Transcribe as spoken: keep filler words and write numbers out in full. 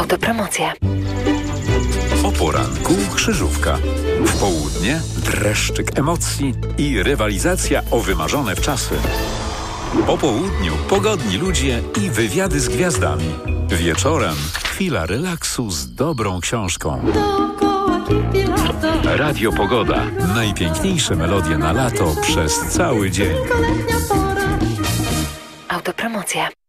Autopromocja. O poranku krzyżówka. W południe dreszczyk emocji i rywalizacja o wymarzone wczasy. Po południu pogodni ludzie i wywiady z gwiazdami. Wieczorem chwila relaksu z dobrą książką. Radio Pogoda. Najpiękniejsze melodie na lato przez cały dzień. Autopromocja.